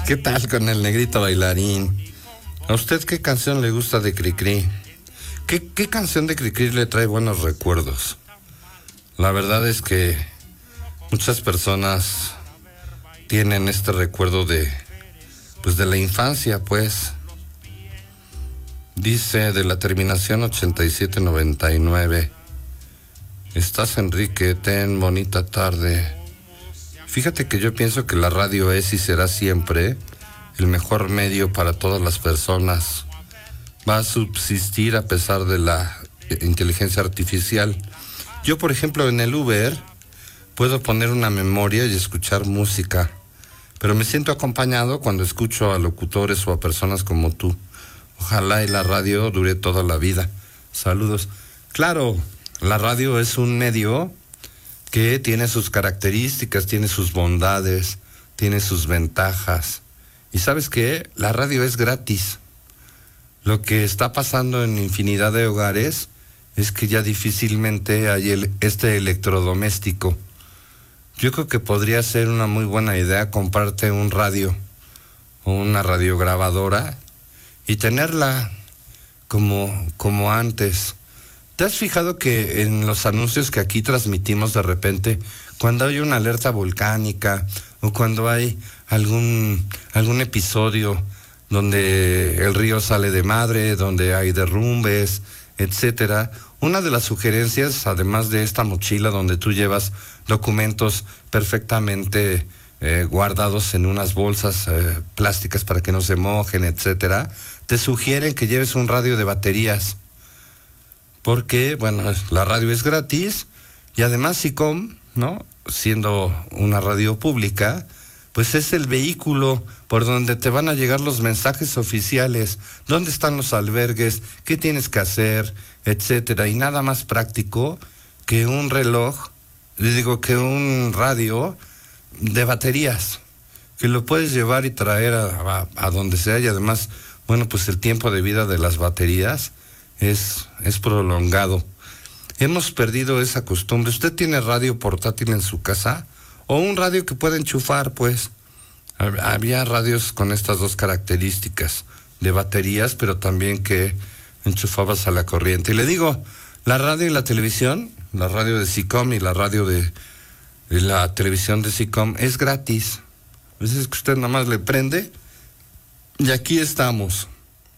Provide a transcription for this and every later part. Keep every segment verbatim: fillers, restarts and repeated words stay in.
¿Qué tal con el negrito bailarín? ¿A usted qué canción le gusta de Cricri? ¿Qué, qué canción de Cricri le trae buenos recuerdos? La verdad es que muchas personas tienen este recuerdo de, pues de la infancia, pues. Dice de la terminación ochenta y siete noventa y nueve. Estás, Enrique, ten bonita tarde. Fíjate que yo pienso que la radio es y será siempre el mejor medio para todas las personas. Va a subsistir a pesar de la inteligencia artificial. Yo, por ejemplo, en el Uber puedo poner una memoria y escuchar música, pero me siento acompañado cuando escucho a locutores o a personas como tú. Ojalá y la radio dure toda la vida. Saludos. Claro, la radio es un medio que tiene sus características, tiene sus bondades, tiene sus ventajas. Y ¿sabes qué? La radio es gratis. Lo que está pasando en infinidad de hogares es que ya difícilmente hay el, este electrodoméstico. Yo creo que podría ser una muy buena idea comprarte un radio o una radiograbadora y tenerla como, como antes. ¿Te has fijado que en los anuncios que aquí transmitimos de repente, cuando hay una alerta volcánica o cuando hay algún, algún episodio donde el río sale de madre, donde hay derrumbes, etcétera, una de las sugerencias, además de esta mochila donde tú llevas documentos perfectamente eh, guardados en unas bolsas eh, plásticas para que no se mojen, etcétera, te sugieren que lleves un radio de baterías. Porque, bueno, la radio es gratis y además SICOM, ¿no? Siendo una radio pública, pues es el vehículo por donde te van a llegar los mensajes oficiales, dónde están los albergues, qué tienes que hacer, etcétera. Y nada más práctico que un reloj, les digo que un radio de baterías, que lo puedes llevar y traer a, a, a donde sea. Y además, bueno, pues el tiempo de vida de las baterías es, es prolongado. Hemos perdido esa costumbre. ¿Usted tiene radio portátil en su casa? O un radio que pueda enchufar, pues. Había radios con estas dos características, de baterías, pero también que enchufabas a la corriente. Y le digo, la radio y la televisión, la radio de SICOM y la radio de, de la televisión de SICOM es gratis. A veces que usted nada más le prende y aquí estamos.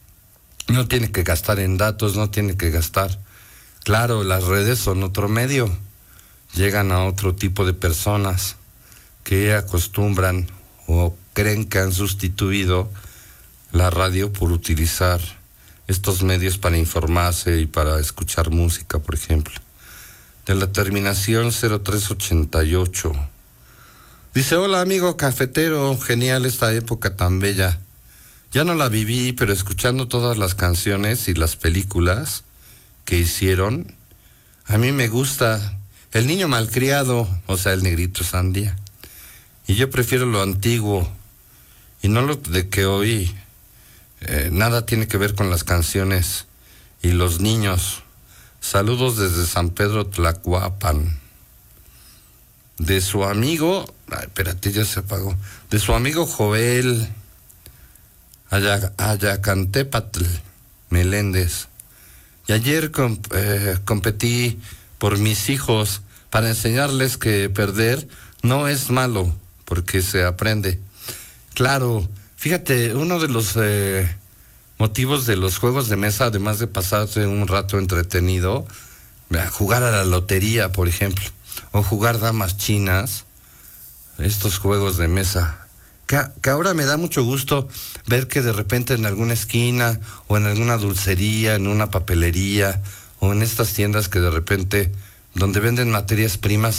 No tiene que gastar en datos, no tiene que gastar. Claro, las redes son otro medio. Llegan a otro tipo de personas que acostumbran o creen que han sustituido la radio por utilizar estos medios para informarse y para escuchar música, por ejemplo. De la terminación cero tres ochenta y ocho. Dice, hola amigo cafetero, genial esta época tan bella. Ya no la viví, pero escuchando todas las canciones y las películas que hicieron, a mí me gusta El Niño Malcriado, o sea, El Negrito Sandía. Y yo prefiero lo antiguo, y no lo de que hoy eh, nada tiene que ver con las canciones y los niños. Saludos desde San Pedro Tlacuapan. De su amigo, ay, espérate, ya se apagó. De su amigo Joel Aya, Ayacantépatl Meléndez. Y ayer comp, eh, competí por mis hijos para enseñarles que perder no es malo, porque se aprende. Claro, fíjate, uno de los eh, motivos de los juegos de mesa, además de pasarse un rato entretenido, jugar a la lotería, por ejemplo, o jugar damas chinas, estos juegos de mesa, que, que ahora me da mucho gusto ver que de repente en alguna esquina, o en alguna dulcería, en una papelería, o en estas tiendas que de repente, donde venden materias primas,